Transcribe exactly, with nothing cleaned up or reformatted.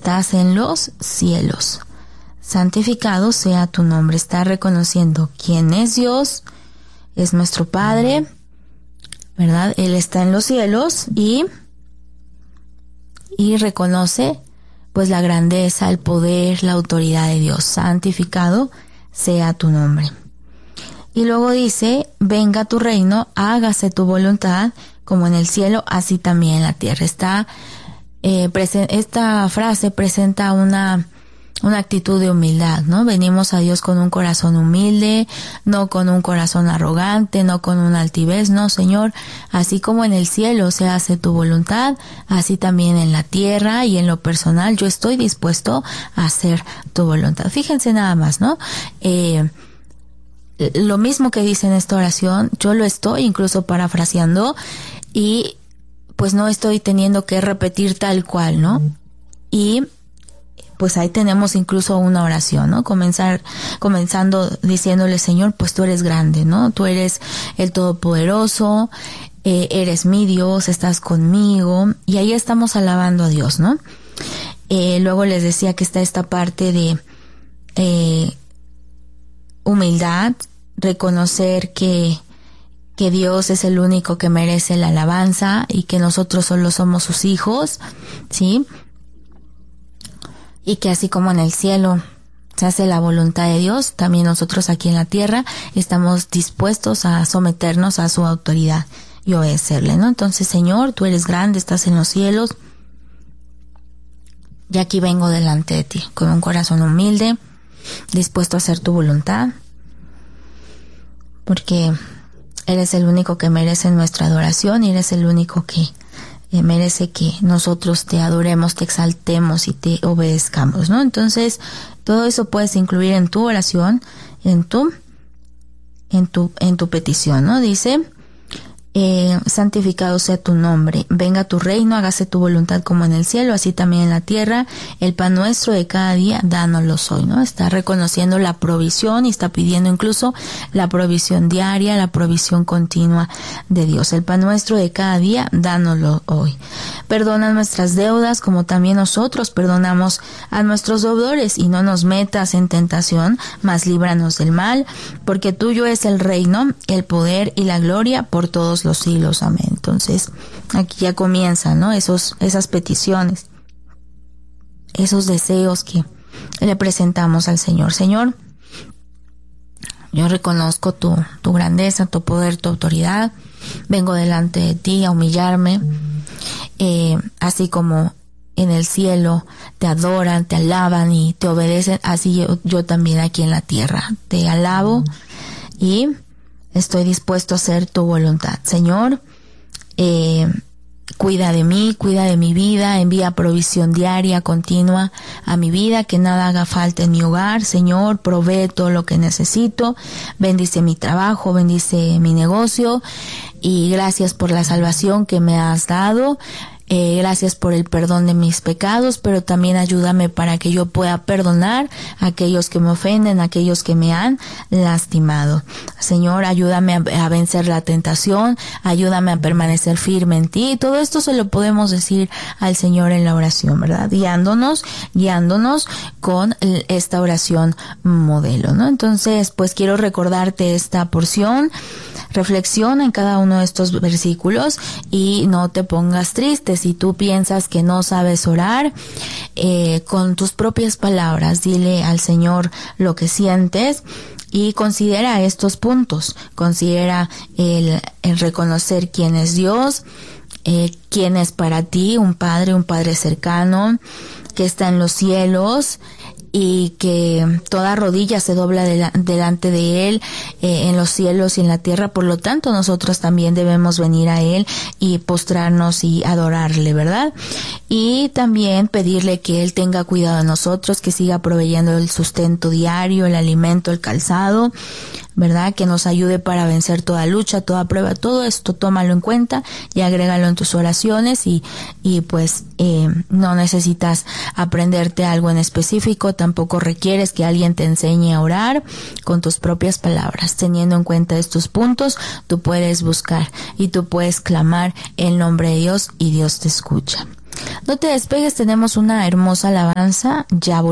estás en los cielos. Santificado sea tu nombre. Está reconociendo quién es Dios, es nuestro Padre, ¿verdad? Él está en los cielos y, y reconoce pues la grandeza, el poder, la autoridad de Dios. Santificado sea tu nombre. Y luego dice, venga tu reino, hágase tu voluntad, como en el cielo, así también en la tierra. Está, eh, presen- esta frase presenta una, una actitud de humildad, ¿no? Venimos a Dios con un corazón humilde, no con un corazón arrogante, no con una altivez, no, Señor, así como en el cielo se hace tu voluntad, así también en la tierra y en lo personal, yo estoy dispuesto a hacer tu voluntad. Fíjense nada más, ¿no? Eh, Lo mismo que dice en esta oración, yo lo estoy incluso parafraseando y pues no estoy teniendo que repetir tal cual, ¿no? Y pues ahí tenemos incluso una oración, ¿no? Comenzar, comenzando diciéndole, Señor, pues tú eres grande, ¿no? Tú eres el Todopoderoso, eh, eres mi Dios, estás conmigo, y ahí estamos alabando a Dios, ¿no? Eh, luego les decía que está esta parte de eh, humildad, reconocer que, que Dios es el único que merece la alabanza y que nosotros solo somos sus hijos, ¿sí? Y que así como en el cielo se hace la voluntad de Dios, también nosotros aquí en la tierra estamos dispuestos a someternos a su autoridad y obedecerle, ¿no? Entonces, Señor, tú eres grande, estás en los cielos, y aquí vengo delante de ti con un corazón humilde, dispuesto a hacer tu voluntad, porque eres el único que merece nuestra adoración y eres el único que eh, merece que nosotros te adoremos, te exaltemos y te obedezcamos, ¿no? Entonces, todo eso puedes incluir en tu oración, en tu, en tu, en tu petición, ¿no? Dice, Eh, santificado sea tu nombre, venga tu reino, hágase tu voluntad como en el cielo, así también en la tierra, el pan nuestro de cada día, dánoslo hoy, ¿no? Está reconociendo la provisión y está pidiendo incluso la provisión diaria, la provisión continua de Dios. El pan nuestro de cada día, dánoslo hoy. Perdona nuestras deudas como también nosotros perdonamos a nuestros deudores, y no nos metas en tentación, mas líbranos del mal, porque tuyo es el reino, el poder y la gloria por todos los siglos, amén. Entonces, aquí ya comienzan, ¿no? Esos, esas peticiones, esos deseos que le presentamos al Señor. Señor, yo reconozco tu, tu grandeza, tu poder, tu autoridad. Vengo delante de ti a humillarme, eh, así como en el cielo te adoran, te alaban y te obedecen, así yo, yo también aquí en la tierra te alabo y estoy dispuesto a hacer tu voluntad. Señor, eh, cuida de mí, cuida de mi vida, envía provisión diaria, continua a mi vida, que nada haga falta en mi hogar. Señor, provee todo lo que necesito, bendice mi trabajo, bendice mi negocio, y gracias por la salvación que me has dado. Eh, gracias por el perdón de mis pecados, pero también ayúdame para que yo pueda perdonar a aquellos que me ofenden, a aquellos que me han lastimado. Señor, ayúdame a, a vencer la tentación, ayúdame a permanecer firme en ti. Todo esto se lo podemos decir al Señor en la oración, ¿verdad? Guiándonos, guiándonos con esta oración modelo, ¿no? Entonces, pues quiero recordarte esta porción. Reflexiona en cada uno de estos versículos y no te pongas triste. Si tú piensas que no sabes orar, eh, con tus propias palabras, dile al Señor lo que sientes y considera estos puntos. Considera el, el reconocer quién es Dios, eh, quién es para ti un Padre, un Padre cercano, que está en los cielos, y que toda rodilla se dobla de la, delante de Él, eh, en los cielos y en la tierra. Por lo tanto, nosotros también debemos venir a Él y postrarnos y adorarle, ¿verdad? Y también pedirle que Él tenga cuidado de nosotros, que siga proveyendo el sustento diario, el alimento, el calzado, ¿verdad? Que nos ayude para vencer toda lucha, toda prueba. Todo esto tómalo en cuenta y agrégalo en tus oraciones, y, y pues eh, no necesitas aprenderte algo en específico, tampoco requieres que alguien te enseñe a orar. Con tus propias palabras, teniendo en cuenta estos puntos, tú puedes buscar y tú puedes clamar el nombre de Dios y Dios te escucha. No te despegues, tenemos una hermosa alabanza, ya volvemos.